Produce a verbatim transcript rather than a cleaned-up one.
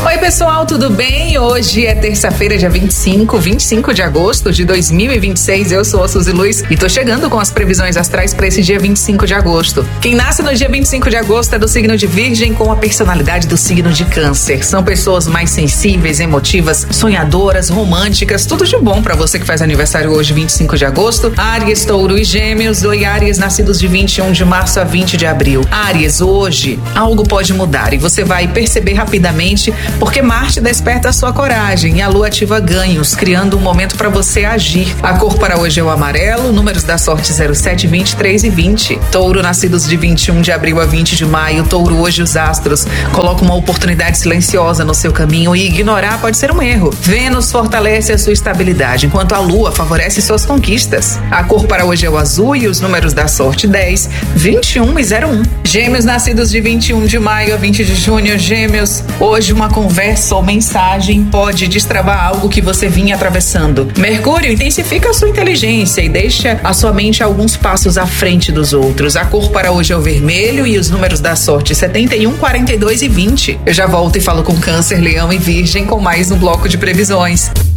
Oi pessoal, tudo bem? Hoje é terça-feira, dia vinte e cinco, vinte e cinco de agosto de dois mil e vinte e seis. Eu sou a Suzy Luiz e tô chegando com as previsões astrais para esse dia vinte e cinco de agosto. Quem nasce no dia vinte e cinco de agosto é do signo de Virgem com a personalidade do signo de Câncer. São pessoas mais sensíveis, emotivas, sonhadoras, românticas, tudo de bom para você que faz aniversário hoje, vinte e cinco de agosto. Áries, Touro e Gêmeos. Oi, Áries, nascidos de vinte e um de março a vinte de abril. Áries, hoje algo pode mudar e você vai perceber rapidamente porque Marte desperta a sua coragem e a Lua ativa ganhos, criando um momento para você agir. A cor para hoje é o amarelo, números da sorte zero sete, vinte e três e vinte. Touro, nascidos de vinte e um de abril a vinte de maio. Touro, hoje os astros colocam uma oportunidade silenciosa no seu caminho e ignorar pode ser um erro. Vênus fortalece a sua estabilidade, enquanto a Lua favorece suas conquistas. A cor para hoje é o azul e os números da sorte dez, vinte e um e zero um. Gêmeos, nascidos de vinte e um de maio a vinte de junho. Gêmeos, hoje uma conversa ou mensagem pode destravar algo que você vinha atravessando. Mercúrio intensifica a sua inteligência e deixa a sua mente alguns passos à frente dos outros. A cor para hoje é o vermelho e os números da sorte setenta e um, quarenta e dois e vinte. Eu já volto e falo com Câncer, Leão e Virgem com mais um bloco de previsões.